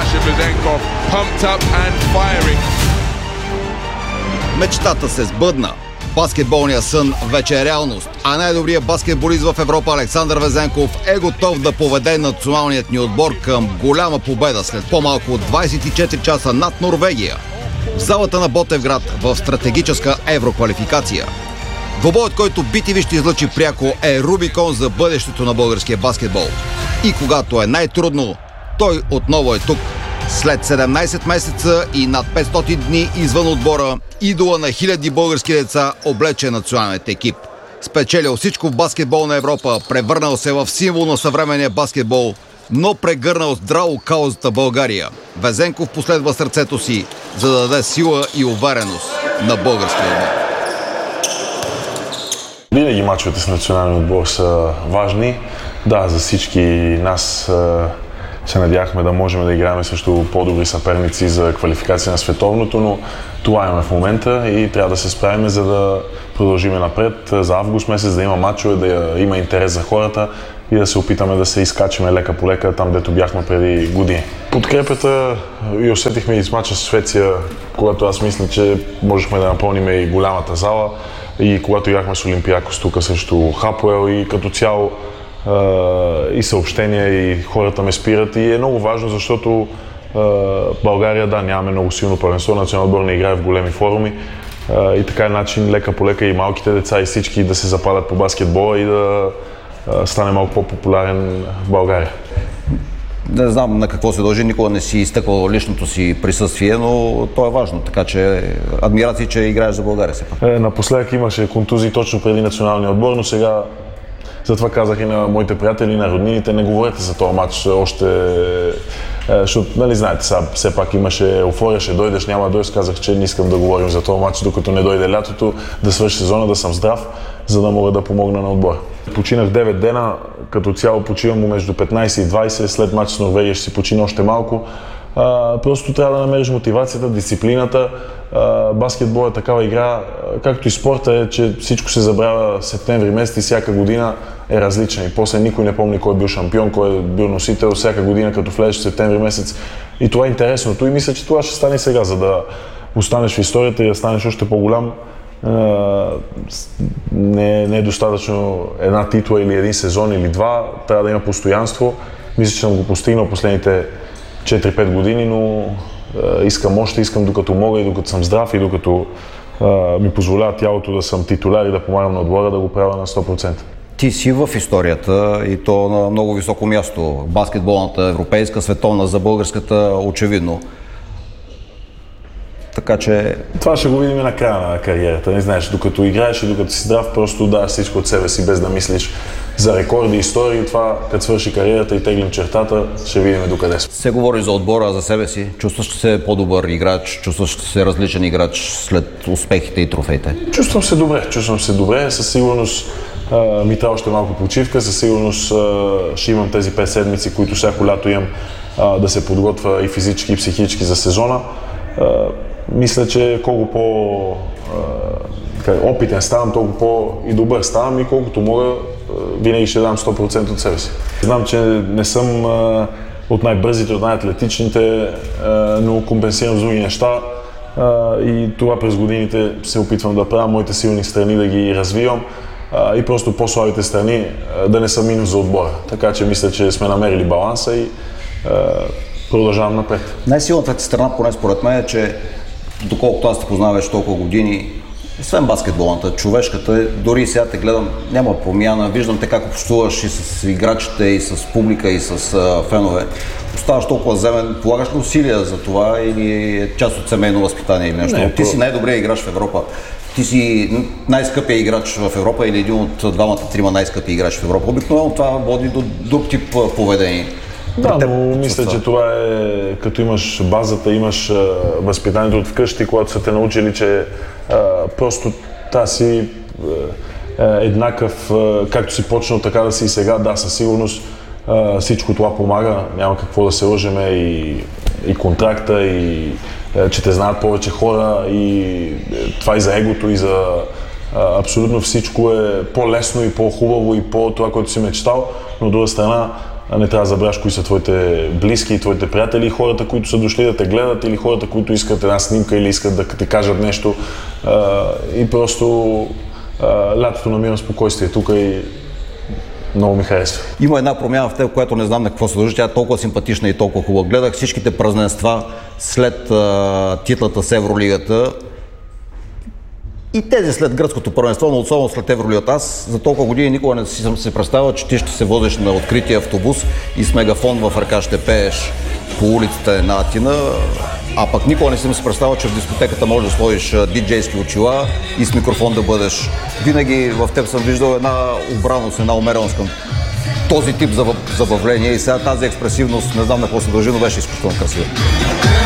Sasha Vezenkov pumped up and firing. Мечтата се сбъдна. Баскетболният сън вече е реалност, а най-добрият баскетболист в Европа Александър Везенков е готов да поведе националният ни отбор към голяма победа след по-малко от 24 часа над Норвегия. В залата на Ботевград в стратегическа евроквалификация. Двобоят, който BTV ще излъчи пряко, е Рубикон за бъдещето на българския баскетбол. И когато е най-трудно, той отново е тук. След 17 месеца и над 500 дни извън отбора, идола на хиляди български деца облече националният екип. Спечелил всичко в баскетболна Европа, превърнал се в символ на съвременния баскетбол, но прегърнал здраво каузата България. Везенков последва сърцето си, за да даде сила и увереност на българския отбор. Винаги мачовете с националния отбор са важни. Да, за всички нас се надяхме да можем да играем срещу по-добри съперници за квалификация на световното, но това имаме в момента и трябва да се справим, за да продължим напред. За август месец да има мачове, да има интерес за хората и да се опитаме да се изкачаме лека по лека там, дето бяхме преди години. Подкрепата и усетихме и с мача с Швеция, когато аз мисля, че можехме да напълним и голямата зала, и когато играхме с Олимпиакос тук срещу Хапуел, и като цяло и съобщения, и хората ме спират, и е много важно, защото България, да, нямаме много силно първенство, националният отбор не играе в големи форуми, и така е начин лека по лека и малките деца и всички да се запалят по баскетбола и да стане малко по-популярен в България. Не знам на какво се дължи, никога не си изтъквал личното си присъствие, но то е важно, така че адмирации, че играеш за България все пак. Напоследък имаше контузии точно преди националния отбор, но сега затова казах и на моите приятели, на роднините, не говорете за този матч още, защото, нали знаете, сега все пак имаше еуфория, ще дойдеш, няма да дойдеш, казах, че не искам да говорим за този матч, докато не дойде лятото, да свърши сезона, да съм здрав, за да мога да помогна на отбора. Починах 9 дена, като цяло почивам между 15 и 20, след матч с Норвегия ще си почина още малко. Просто трябва да намериш мотивацията, дисциплината. Баскетбол е такава игра, както и спорта е, че всичко се забравя септември месец и всяка година е различна. И после никой не помни кой е бил шампион, кой е бил носител, всяка година като влезеш в септември месец. И това е интересното. И мисля, че това ще стане сега, за да останеш в историята и да станеш още по-голям. Не е достатъчно една титла или един сезон или два, трябва да има постоянство. Мисля, че съм го постигнал последните 4-5 години, но искам още, искам докато мога и докато съм здрав и докато ми позволява тялото да съм титуляр и да помагам на отбора, да го правя на 100%. Ти си в историята и то на много високо място. Баскетболната, европейска, световна, за българската очевидно. Така че... Това ще го видим и на края на кариерата. Не знаеш, докато играеш и докато си здрав, просто даваш всичко от себе си, без да мислиш за рекорди, истории. Това, като свърши кариерата и теглим чертата, ще видим докъде сме. Се говори за отбора, за себе си. Чувстваш ли се по-добър играч? Чувстваш ли се различен играч след успехите и трофеите? Чувствам се добре. Със сигурност ми трябва още малко почивка. Със сигурност ще имам тези 5 седмици, които всяко лято имам да се подготвя и физически, и психически за сезона. Мисля, че колко по-опитен ставам, толкова по-и добър ставам и колкото мога, винаги ще дам 100% от себе си. Знам, че не съм от най-бързите, от най-атлетичните, но компенсирам с други неща и това през годините се опитвам да правя, моите силни страни да ги развивам и просто по-слабите страни да не са минус за отбора. Така че мисля, че сме намерили баланса и продължавам напред. Най-силната ти страна, поне според мен, е, че доколкото аз те познавам вече толкова години, освен баскетболната, човешката, дори и сега те гледам, няма промяна, виждам те как общуваш и с играчите, и с публика, и с фенове. Оставаш толкова земен, полагаш ли усилия за това или е част от семейно възпитание или нещо? Ти си най-добрият играч в Европа. Ти си най-скъпия играч в Европа или един от двамата-трима най-скъпи играчи в Европа. Обикновено това води до друг тип поведение. Да, но мисля, че това е като имаш базата, имаш възпитанието от вкъщи, когато са те научили, че просто си еднакъв, както си почнал, така да си и сега. Да, със сигурност всичко това помага, няма какво да се лъжеме и контракта, и че те знаят повече хора, и това и за егото, и за абсолютно всичко е по-лесно и по-хубаво и по-това, което си мечтал, но от друга страна не трябва да забравяш кои са твоите близки, твоите приятели, хората, които са дошли да те гледат или хората, които искат една снимка или искат да ти кажат нещо. И просто лятото намирам спокойствие тук и много ми харесва. Има една промяна в теб, която не знам на какво се дължи. Тя е толкова симпатична и толкова хубава. Гледах всичките празненства след титлата с Евролигата и тези след гръцкото първенство, но особено след Евролигата. Аз за толкова години никога не си съм се представил, че ти ще се возиш на открития автобус и с мегафон в ръка ще пееш по улицата на Атина. А пък никога не съм се представил, че в дискотеката можеш да сложиш диджейски очила и с микрофон да бъдеш. Винаги в теб съм виждал една обраност, една умереност към този тип забавление и сега тази експресивност, не знам на какво се дължи, но беше изключително красива.